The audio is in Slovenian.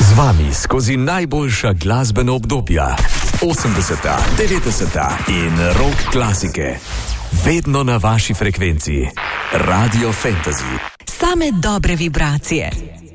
Z vami skozi najboljša glasbena obdobja, 80., 90. in rock klasike. Vedno na vaši frekvenci. Radio Fantasy. Same dobre vibracije.